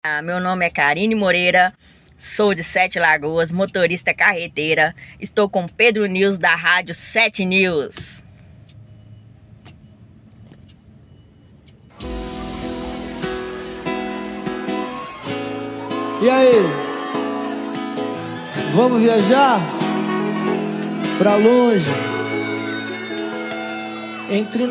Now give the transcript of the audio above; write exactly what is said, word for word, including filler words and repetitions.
Meu nome é Karine Moreira, sou de Sete Lagoas, motorista carreteira. Estou com Pedro News da Rádio Sete News. E aí? Vamos viajar pra longe? Entre